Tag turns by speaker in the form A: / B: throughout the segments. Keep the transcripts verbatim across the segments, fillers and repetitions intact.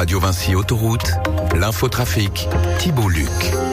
A: Radio Vinci Autoroute, l'infotrafic, Thibault Luc.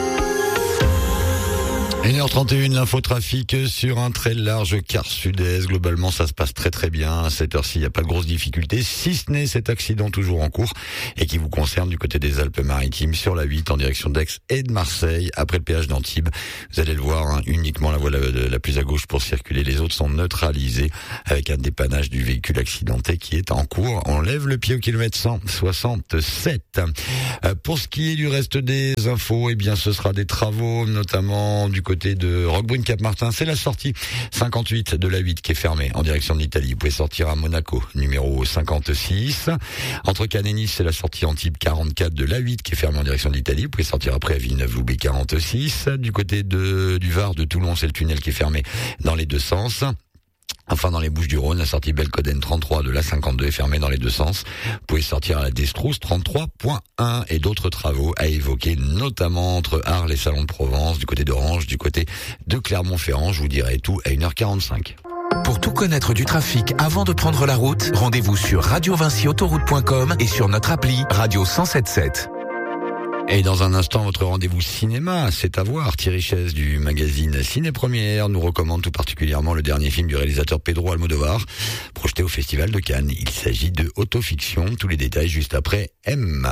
B: une heure trente et une, l'infotrafic sur un très large quart sud-est. Globalement, ça se passe très très bien. À cette heure-ci, il n'y a pas de grosses difficultés, si ce n'est cet accident toujours en cours et qui vous concerne du côté des Alpes-Maritimes sur la huit en direction d'Aix et de Marseille après le péage d'Antibes. Vous allez le voir, hein, uniquement la voie la, la plus à gauche pour circuler. Les autres sont neutralisés avec un dépannage du véhicule accidenté qui est en cours. On lève le pied au kilomètre cent soixante-sept. Euh, pour ce qui est du reste des infos, eh bien, ce sera des travaux, notamment du côté côté de Roquebrune-Cap-Martin. C'est la sortie cinquante-huit de la huit qui est fermée en direction de l'Italie. Vous pouvez sortir à Monaco, numéro cinquante-six. Entre Cannes et Nice, c'est la sortie Antibes quarante-quatre de la huit qui est fermée en direction de l'Italie. Vous pouvez sortir après à Villeneuve-Loubet quarante-six. Du côté de, du Var, de Toulon, c'est le tunnel qui est fermé dans les deux sens. Enfin, dans les Bouches-du-Rhône, la sortie Belcoden trente-trois de l'A cinquante-deux est fermée dans les deux sens. Vous pouvez sortir à la Destrousse trente-trois point un et d'autres travaux à évoquer, notamment entre Arles et Salon de Provence, du côté d'Orange, du côté de Clermont-Ferrand. Je vous dirai tout à une heure quarante-cinq.
A: Pour tout connaître du trafic avant de prendre la route, rendez-vous sur radio vinci autoroute point com et sur notre appli Radio cent soixante-dix-sept.
B: Et dans un instant, votre rendez-vous cinéma, c'est à voir. Thierry Chaise du magazine Ciné Première nous recommande tout particulièrement le dernier film du réalisateur Pedro Almodovar, projeté au Festival de Cannes. Il s'agit de Autofiction. Tous les détails juste après M.